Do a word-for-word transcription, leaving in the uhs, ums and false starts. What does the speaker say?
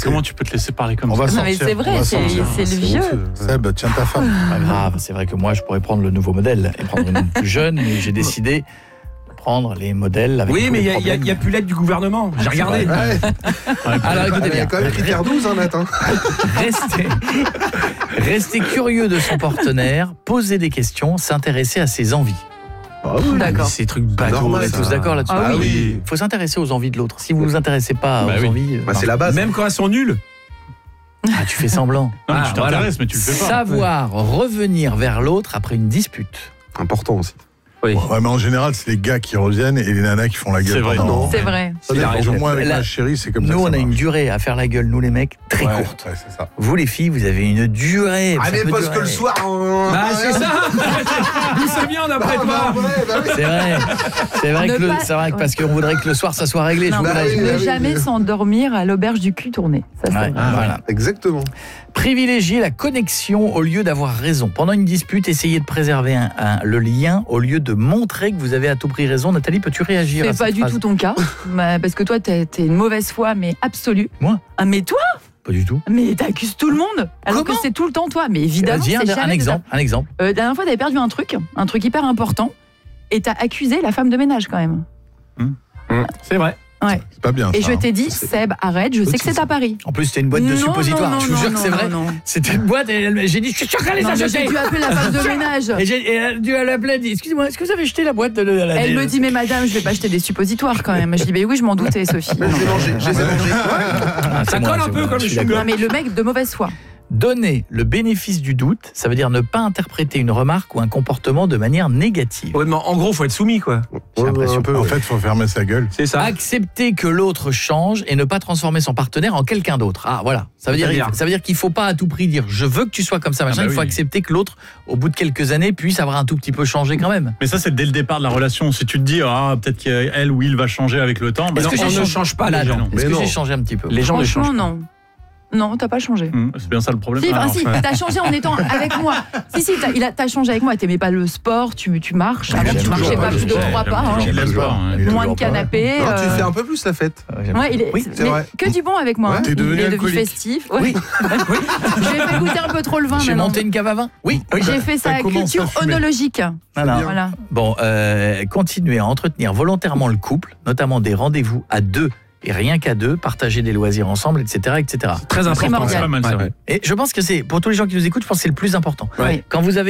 comment tu peux te laisser parler comme On ça? va Non mais sortir, c'est vrai, on va c'est, sortir. c'est le C'est vieux. honteux. Seb, tiens ta femme. Pas grave, c'est vrai que moi je pourrais prendre le nouveau modèle et prendre une plus jeune, mais j'ai décidé de prendre les modèles avec Oui, tous mais il les y, a- y, a- problèmes. y a plus l'aide du gouvernement. J'ai regardé. Ouais. Alors écoutez Il y bien, a quand même critère douze, hein, Nat. Hein. restez, restez curieux de son partenaire, posez des questions, s'intéresser à ses envies. D'accord. Ces trucs bateaux, on normal, est ça. tous d'accord là-dessus. Ah oui. Il faut s'intéresser aux envies de l'autre. Si vous ne vous intéressez pas Bah aux oui. envies, euh, Bah, c'est la base. Même quand elles sont nulles. ah, tu fais semblant. Non, mais Ah, tu t'intéresses, mais tu le fais pas. Savoir revenir vers l'autre après une dispute. Important aussi. Oui. Ouais, mais en général, c'est les gars qui reviennent et les nanas qui font la gueule. C'est vrai, pendant- non. C'est vrai. Ça Il a dépend. raison. Moi, avec La- ma chérie, c'est comme ça. Nous, que on ça a une marche. durée à faire la gueule, nous les mecs, très Ouais, courte. ouais, c'est ça. Vous les filles, vous avez une durée. Ah, ça mais peut parce durer. que le soir, on. Bah, c'est ça. D'où ça vient d'après Ah, bah, toi? ouais, bah oui. C'est vrai. C'est vrai Ne que le- pas- c'est vrai que ouais. parce qu'on voudrait que le soir ça soit réglé. je Non, vous bah l'ai- oui, ne bah oui, jamais oui. s'endormir à l'auberge du cul tourné. Ça, c'est Ouais, vrai. voilà. Exactement. Privilégier la connexion au lieu d'avoir raison. Pendant une dispute, essayez de préserver un- un- le lien au lieu de montrer que vous avez à tout prix raison. Nathalie, peux-tu réagir à C'est pas cette du phrase? tout ton cas, bah, parce que toi, t'es, t'es une mauvaise foi, mais absolue. Moi Ah, mais toi, Pas du tout. mais t'accuses tout le monde, alors Comment que c'est tout le temps toi. Mais évidemment, Vas-y, c'est un, jamais un de exemple. Un exemple. ta- Euh, la dernière fois, t'avais perdu un truc, un truc hyper important, et t'as accusé la femme de ménage quand même. C'est vrai. Ouais. C'est pas bien. Et ça, je hein. t'ai dit, Seb, arrête, je sais que c'est à Paris. En plus, c'était une boîte de Non, suppositoires. non, je vous non, jure non, que c'est non, vrai. non. C'était une boîte et elle- j'ai dit, je suis sûr qu'elle les Non, a mais jetées. j'ai dû appeler la femme de ménage. Et, j'ai- et elle a dû l'appeler, elle dit, excusez-moi, est-ce que vous avez jeté la boîte de la, la- Elle me dit, mais madame, je vais pas acheter des suppositoires quand même. Je dis, mais oui, je m'en doutais, Sophie. Je les ai mangés. Je les ai mangés. Ah, c'est Ça moi, colle un c'est peu moi, comme je le suis chewing-gum. d'accord. Non, mais le mec de mauvaise foi. Donner le bénéfice du doute, ça veut dire ne pas interpréter une remarque ou un comportement de manière négative. Ouais, mais en gros, faut être soumis, quoi. J'ai l'impression. un peu, En ouais. fait, il faut fermer sa gueule. C'est ça. Accepter que l'autre change et ne pas transformer son partenaire en quelqu'un d'autre. Ah voilà, ça veut dire C'est-à-dire ça veut dire qu'il faut pas à tout prix dire je veux que tu sois comme ça machin, Ah bah il faut oui. accepter que l'autre au bout de quelques années puisse avoir un tout petit peu changé quand même. Mais ça, c'est dès le départ de la relation. Si tu te dis, ah, peut-être qu'elle ou il va changer avec le temps. bah Est-ce non, que on j'ai ne changé- change pas Là, les gens. non. Est-ce Mais que non. j'ai changé un petit peu? Les gens ne Franchement, changent pas. non. Non, t'as pas changé. Hum, C'est bien ça le problème. Si, Ah, enfin, non, si, ouais. t'as changé en étant avec moi. Si, si, t'as, il a, t'as changé avec moi. T'aimais pas le sport, tu, tu marches. Avant, j'aime tu marchais toujours pas pas plus le de sport. trois J'aime pas. hein. toujours Il pas le aime sport, pas. hein. Il aime Moins de toujours pas. canapé. Non, tu euh, fais un peu plus la fête. Ouais, il est, Oui, c'est mais vrai. que du bon avec moi. Ouais, hein. t'es devenu il est devenu alcoolique. festif. Ouais. Oui. Je lui ai fait goûter un peu trop le vin J'ai maintenant. monté une cave à vin? Oui. J'ai fait sa Elle commence culture à fumer. onologique. Non, non. Voilà. Bon, euh, continuez à entretenir volontairement le couple, notamment des rendez-vous à deux et rien qu'à deux, partager des loisirs ensemble, et cetera, et cetera. Très important. Primordial. C'est pas mal ça. Ouais. ouais. Et je pense que c'est, pour tous les gens qui nous écoutent, je pense que c'est le plus important. Ouais. Quand vous avez